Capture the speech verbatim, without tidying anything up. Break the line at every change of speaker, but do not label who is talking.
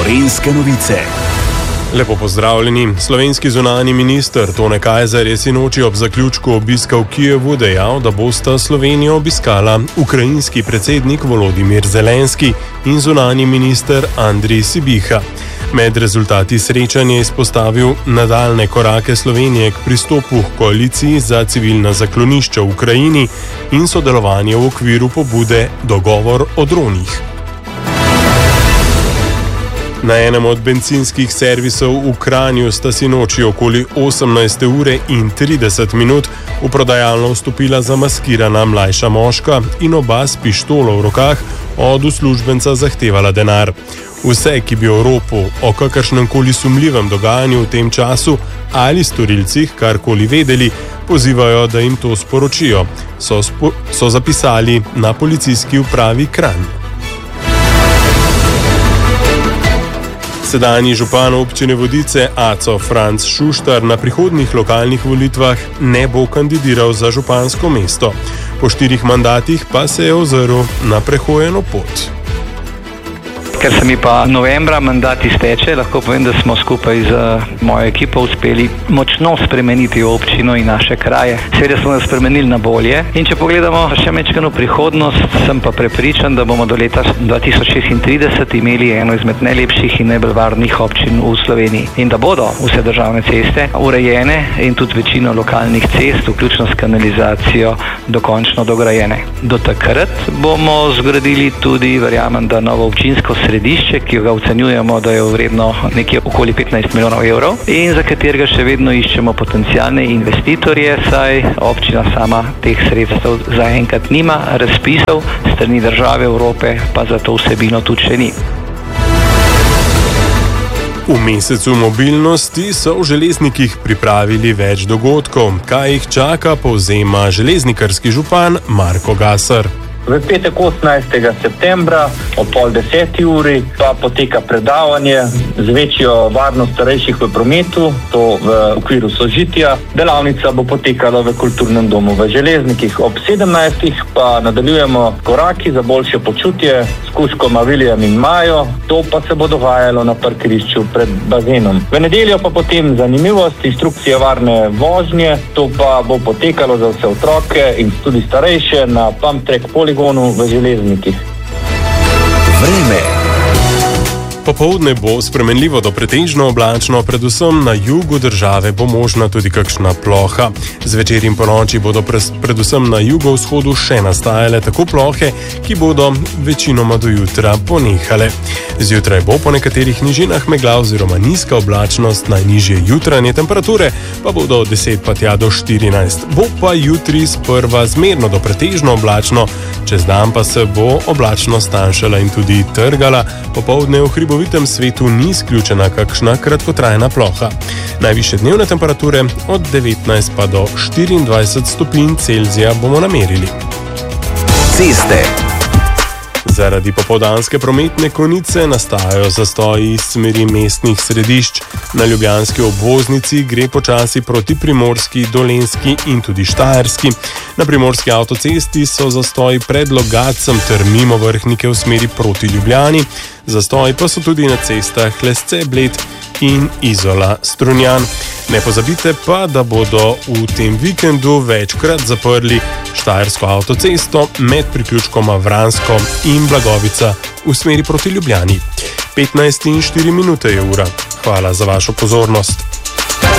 Gorenjske novice.
Lepo pozdravljeni. Slovenski zunanji minister Tone Kajzer je sinoči ob zaključku obiska v Kijevu dejal, da bosta Slovenijo obiskala ukrajinski predsednik Volodimir Zelenski in zunanji minister Andrej Sibiha. Med rezultati srečanja je izpostavil nadaljne korake Slovenije k pristopu k koaliciji za civilna zaklonišča v Ukrajini in sodelovanje v okviru pobude Dogovor o dronih. Na enem od bencinskih servisov v Kranju sta sinoči okoli osemnajste ure in trideset minut v prodajalno vstopila zamaskirana mlajša moška in oba s pištolo v rokah od uslužbenca zahtevala denar. Vse, ki bi o ropu, o kakršnem koli sumljivem dogajanju v tem času ali storilcih karkoli vedeli, pozivajo, da jim to sporočijo, so, spo- so zapisali na policijski upravi Kranj. Sedanji župan občine Vodice Aco Franc Šuštar na prihodnjih lokalnih volitvah ne bo kandidiral za župansko mesto. Po štirih mandatih pa se je ozrl na prehojeno pot.
Ker se mi pa novembra mandat izteče, lahko povem, da smo skupaj z mojo ekipo uspeli močno spremeniti občino in naše kraje. Seveda smo jo spremenili na bolje in če pogledamo še mečkano prihodnost, sem pa prepričan, da bomo do leta dva tisoč šestintrideset imeli eno izmed najlepših in najbolj varnih občin v Sloveniji. In da bodo vse državne ceste urejene in tudi večino lokalnih cest, vključno s kanalizacijo, dokončno dograjene. Do takrat bomo zgradili tudi, verjamem, da novo občinsko središče, ki ga ocenjujemo, da je vredno nekje okoli petnajst milijonov evrov in za katerega še vedno iščemo potencialne investitorje, saj občina sama teh sredstev zaenkrat nima, razpisov strani države Evrope pa za to vsebino tudi še ni.
V mesecu mobilnosti so v železnikih pripravili več dogodkov. Kaj jih čaka, povzema železnikarski župan Marko Gasar.
V petek osemnajstega septembra ob pol deseti uri pa poteka predavanje z večjo varnost starejših v prometu, to v okviru sožitja. Delavnica bo potekala v kulturnem domu v Železnikih. Ob sedemnajstih pa nadaljujemo koraki za boljše počutje s kužkoma William in Majo. To pa se bo dogajalo na parkirišču pred bazenom. V nedeljo pa potem zanimivost, inštrukcija varne vožnje. To pa bo potekalo za vse otroke in tudi starejše na Pump Track poligonu v Železnikih.
Vreme.
Popoldne bo spremenljivo do pretežno oblačno, predvsem na jugu države bo možna tudi kakšna ploha. Zvečer in ponoči bodo predvsem na jugovzhodu še nastajale tako plohe, ki bodo večinoma do jutra ponehale. Zjutraj bo po nekaterih nižinah megla oziroma nizka oblačnost, najnižje jutranje temperature pa bodo od deset pa tja do štirinajst. Bo pa jutri sprva zmerno do pretežno oblačno, čez dan pa se bo oblačnost tanjšala in tudi trgala. Popoldne v hribovitem svetu ni izključena kakšna kratkotrajna ploha. Najvišje dnevne temperature od devetnajst pa do štiriindvajset stopinj Celzija bomo namerili.
Ceste.
Zaradi popoldanske prometne konice nastajajo zastoji iz smeri mestnih središč. Na ljubljanski obvoznici gre počasi proti Primorski, Dolenjski in tudi Štajerski. Na primorski avtocesti so zastoji pred Logatcem ter mimo Vrhnike v smeri proti Ljubljani. Zastoji pa so tudi na cestah Lesce, Bled in Izola, Strunjan. Ne pozabite pa, da bodo v tem vikendu večkrat zaprli Štajersko avtocesto med priključkoma Vransko in Blagovica v smeri proti Ljubljani. petnajst in štiri minute je ura. Hvala za vašo pozornost.